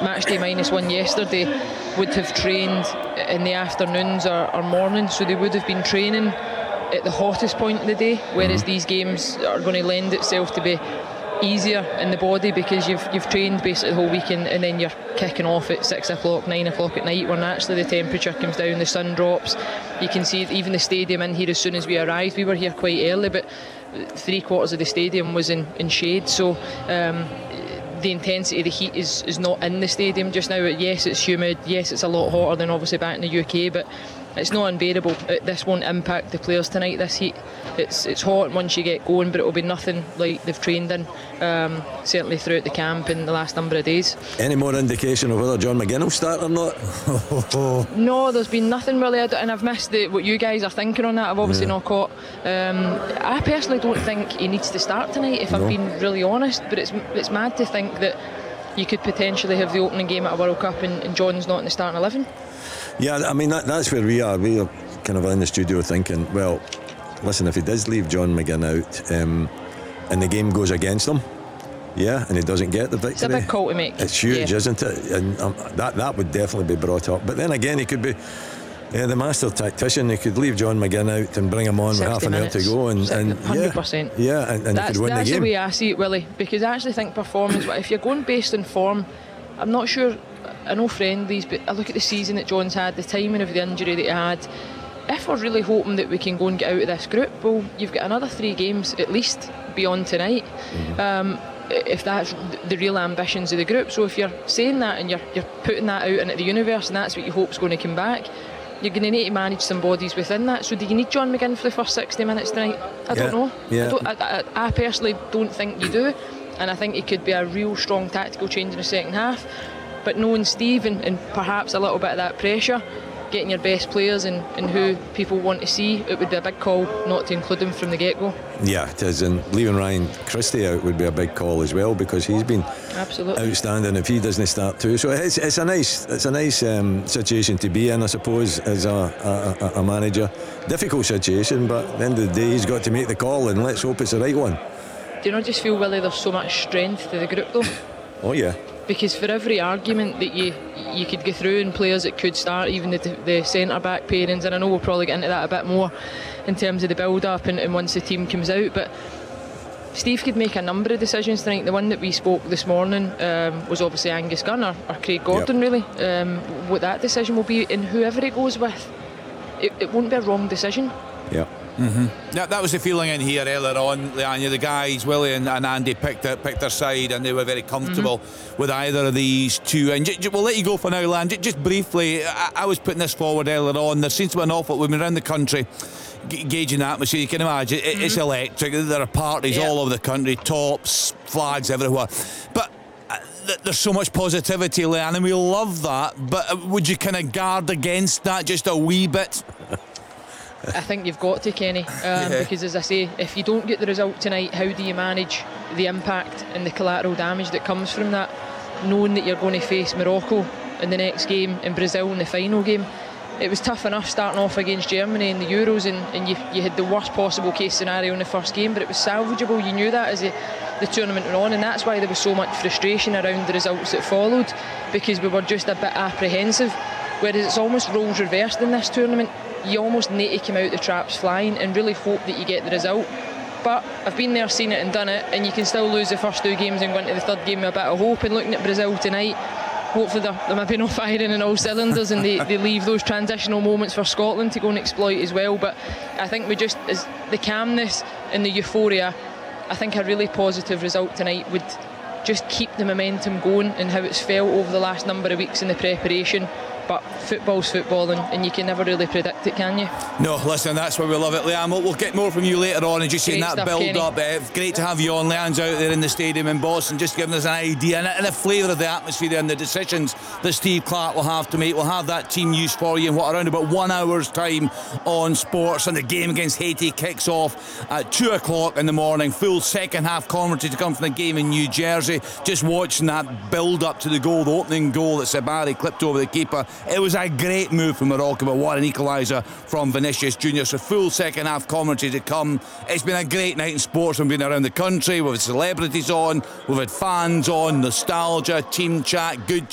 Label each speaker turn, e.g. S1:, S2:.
S1: match day -1 yesterday would have trained in the afternoons or mornings, so they would have been training at the hottest point of the day, whereas these games are going to lend itself to be easier in the body because you've trained basically the whole weekend, and then you're kicking off at 6 o'clock, 9 o'clock at night, when naturally the temperature comes down, the sun drops. You can see even the stadium in here. As soon as we arrived, we were here quite early, but 3/4 of the stadium was in shade, so the intensity of the heat is not in the stadium just now. Yes, it's humid, yes, it's a lot hotter than obviously back in the UK, but it's not unbearable. This won't impact the players tonight, this heat. It's hot once you get going, but it will be nothing like they've trained in, certainly throughout the camp in the last number of days.
S2: Any more indication of whether John McGinn will start or not?
S1: No, there's been nothing really, and I've missed what you guys are thinking on that. I've obviously not caught. I personally don't think he needs to start tonight, if I'm being really honest, but it's mad to think that you could potentially have the opening game at a World Cup and John's not in the starting 11.
S2: Yeah, I mean that's where we are. We are kind of in the studio thinking, well, listen, if he does leave John McGinn out and the game goes against him, and he doesn't get the victory,
S1: it's a big call to make.
S2: It's huge, isn't it? And that would definitely be brought up. But then again, he could be the master tactician. He could leave John McGinn out and bring him on with half an hour to go, and
S1: 100%.
S2: And he could win the game.
S1: That's the way I see it, Willie, because I actually think performance, if you're going based on form, I'm not sure. I know friendlies, but I look at the season that John's had, the timing of the injury that he had. If we're really hoping that we can go and get out of this group, well, you've got another 3 games at least beyond tonight, if that's the real ambitions of the group. So if you're saying that and you're putting that out into the universe, and that's what you hope's going to come back, you're going to need to manage some bodies within that. So do you need John McGinn for the first 60 minutes tonight? I don't know. I personally don't think you do, and I think it could be a real strong tactical change in the second half. But knowing Steve and perhaps a little bit of that pressure, getting your best players and who people want to see, it would be a big call not to include them from the get-go. Yeah,
S2: it is, and leaving Ryan Christie out would be a big call as well, because he's been outstanding if he doesn't start too. So it's a nice situation to be in, I suppose, as a manager. Difficult situation, but at the end of the day, he's got to make the call, and let's hope it's the right one.
S1: Do you not just feel, Willie, there's so much strength to the group though?
S2: Oh yeah.
S1: Because for every argument that you could go through, and players that could start, even the centre-back pairings, and I know we'll probably get into that a bit more in terms of the build-up and once the team comes out, but Steve could make a number of decisions tonight. The one that we spoke this morning was obviously Angus Gunn or Craig Gordon, really. What that decision will be, and whoever it goes with, it won't be a wrong decision.
S2: Yeah.
S3: That was the feeling in here earlier on, Leanya. The guys, Willie and Andy, picked their side, and they were very comfortable with either of these two. And we'll let you go for now, Lan. Just briefly, I was putting this forward earlier on. There seems to be an awful, we've been around the country gauging the atmosphere. You can imagine it's electric. There are parties all over the country, tops, flags everywhere, but there's so much positivity, Leanne, and we love that. But would you kind of guard against that just a wee bit?
S1: I think you've got to, Kenny, because as I say, if you don't get the result tonight, how do you manage the impact and the collateral damage that comes from that, knowing that you're going to face Morocco in the next game and Brazil in the final game? It was tough enough starting off against Germany in the Euros, and you had the worst possible case scenario in the first game, but it was salvageable. You knew that as the tournament went on, and that's why there was so much frustration around the results that followed, because we were just a bit apprehensive. Whereas it's almost roles reversed in this tournament. You almost need to come out the traps flying and really hope that you get the result. But I've been there, seen it and done it, and you can still lose the first 2 games and go into the third game with a bit of hope. And looking at Brazil tonight, hopefully they're maybe not firing in all cylinders, and they leave those transitional moments for Scotland to go and exploit as well. But I think we just, as the calmness and the euphoria, I think a really positive result tonight would just keep the momentum going and how it's felt over the last number of weeks in the preparation. But football's football, and you can never really predict it, can you?
S3: No, listen, that's why we love it, Leanne. We'll get more from you later on, and just seeing that build up. Great to have you on. Leanne's out there in the stadium in Boston, just giving us an idea and a flavour of the atmosphere and the decisions that Steve Clarke will have to make. We'll have that team used for you in around about 1 hour's time on Sports, and the game against Haiti kicks off at 2 o'clock in the morning. Full second half commentary to come from the game in New Jersey. Just watching that build up to the goal, the opening goal that Sabari clipped over the keeper. It was a great move from Morocco, but what an equaliser from Vinicius Junior. So full second half commentary to come. It's been a great night in sports. We've been around the country, we've had celebrities on, we've had fans on, nostalgia, team chat, good